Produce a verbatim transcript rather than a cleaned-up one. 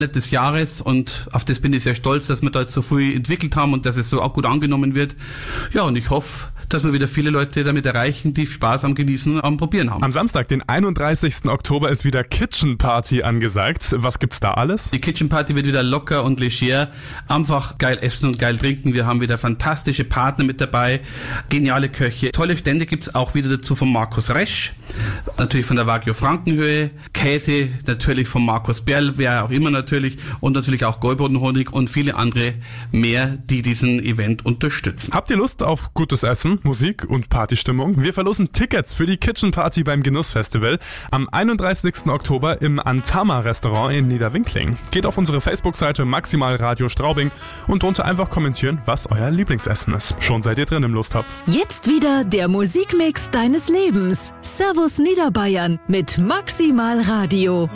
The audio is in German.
des Jahres und auf das bin ich sehr stolz, dass wir da jetzt so viel entwickelt haben und dass es so auch gut angenommen wird. Ja, und ich hoffe, dass wir wieder viele Leute damit erreichen, die Spaß am Genießen und am Probieren haben. Am Samstag, den einunddreißigsten Oktober, ist wieder Kitchen Party angesagt. Was gibt's da alles? Die Kitchen Party wird wieder locker und leger, einfach geil essen und geil trinken. Wir haben wieder fantastische Partner mit dabei, geniale Köche. Tolle Stände gibt's auch wieder dazu von Markus Resch, natürlich von der Wagyu Frankenhöhe, Käse natürlich von Markus Berl, wer auch immer natürlich, und natürlich auch Gäubodenhonig und viele andere mehr, die diesen Event unterstützen. Habt ihr Lust auf gutes Essen, Musik und Partystimmung? Wir verlosen Tickets für die Kitchen Party beim Genussfestival am einunddreißigsten Oktober im Antama Restaurant in Niederwinkling. Geht auf unsere Facebook-Seite Maximal Radio Straubing und drunter einfach kommentieren, was euer Lieblingsessen ist. Schon seid ihr drin im Lusthub. Jetzt wieder der Musikmix deines Lebens. Servus Niederbayern mit Maximal Radio.